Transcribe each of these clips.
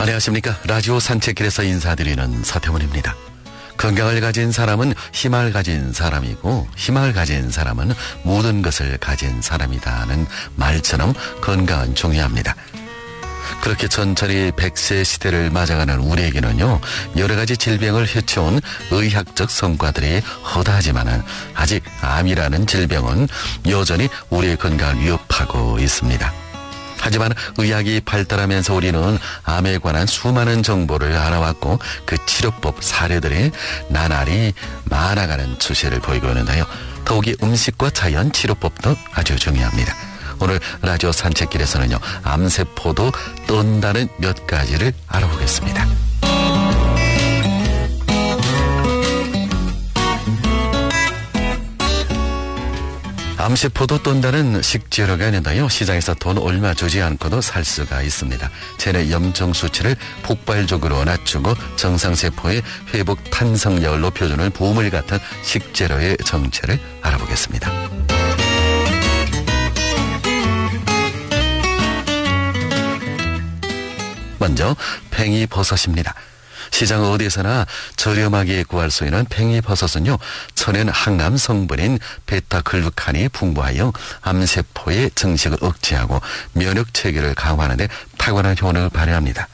안녕하십니까. 라디오 산책길에서 인사드리는 서태문입니다. 건강을 가진 사람은 희망을 가진 사람이고, 희망을 가진 사람은 모든 것을 가진 사람이다는 말처럼 건강은 중요합니다. 그렇게 천천히 100세 시대를 맞아가는 우리에게는요, 여러 가지 질병을 해쳐온 의학적 성과들이 허다하지만은 아직 암이라는 질병은 여전히 우리의 건강을 위협하고 있습니다. 하지만 의학이 발달하면서 우리는 암에 관한 수많은 정보를 알아왔고, 그 치료법 사례들이 나날이 많아가는 추세를 보이고 있는데요. 더욱이 음식과 자연 치료법도 아주 중요합니다. 오늘 라디오 산책길에서는요, 암세포도 떤다는 몇 가지를 알아보겠습니다. 암세포도 떤다는 식재료가 있는데요. 시장에서 돈 얼마 주지 않고도 살 수가 있습니다. 체내 염증 수치를 폭발적으로 낮추고 정상세포의 회복 탄성력을 높여주는 보물 같은 식재료의 정체를 알아보겠습니다. 먼저 팽이버섯입니다. 시장 어디에서나 저렴하게 구할 수 있는 팽이버섯은요, 천연 항암 성분인 베타글루칸이 풍부하여 암세포의 증식을 억제하고 면역 체계를 강화하는 데 탁월한 효능을 발휘합니다.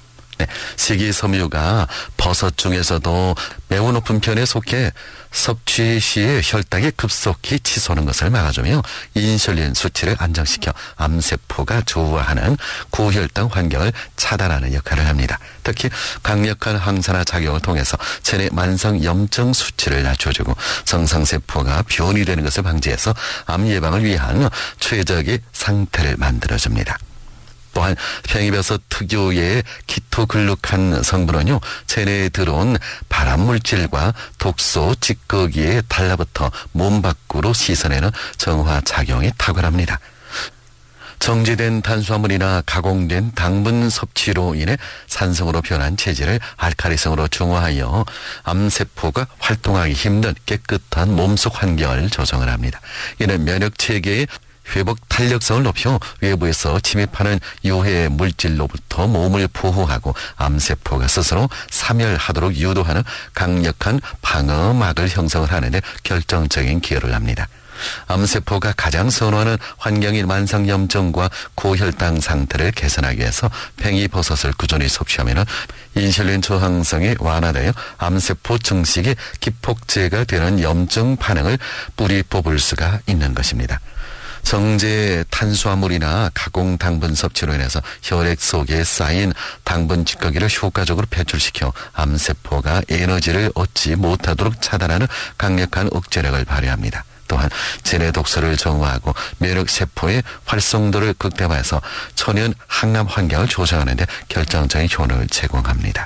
식이섬유가 버섯 중에서도 매우 높은 편에 속해 섭취 시에 혈당이 급속히 치솟는 것을 막아주며 인슐린 수치를 안정시켜 암세포가 좋아하는 고혈당 환경을 차단하는 역할을 합니다. 특히 강력한 항산화 작용을 통해서 체내 만성 염증 수치를 낮춰주고 정상세포가 변이 되는 것을 방지해서 암 예방을 위한 최적의 상태를 만들어줍니다. 또한 팽이버섯 특유의 키토글루칸 성분은요, 체내에 들어온 발암물질과 독소 찌꺼기에 달라붙어 몸 밖으로 씻어내는 정화작용이 탁월합니다. 정제된 탄수화물이나 가공된 당분 섭취로 인해 산성으로 변한 체질을 알칼리성으로 중화하여 암세포가 활동하기 힘든 깨끗한 몸속 환경을 조성을 합니다. 이는 면역체계의 회복 탄력성을 높여 외부에서 침입하는 유해 물질로부터 몸을 보호하고 암세포가 스스로 사멸하도록 유도하는 강력한 방어막을 형성을 하는 데 결정적인 기여를 합니다. 암세포가 가장 선호하는 환경인 만성염증과 고혈당 상태를 개선하기 위해서 팽이버섯을 꾸준히 섭취하면 인슐린 저항성이 완화되어 암세포 증식이 기폭제가 되는 염증 반응을 뿌리 뽑을 수가 있는 것입니다. 정제 탄수화물이나 가공 당분 섭취로 인해서 혈액 속에 쌓인 당분 찌꺼기를 효과적으로 배출시켜 암세포가 에너지를 얻지 못하도록 차단하는 강력한 억제력을 발휘합니다. 또한 체내 독소를 정화하고 면역세포의 활성도를 극대화해서 천연 항암 환경을 조성하는 데 결정적인 효능을 제공합니다.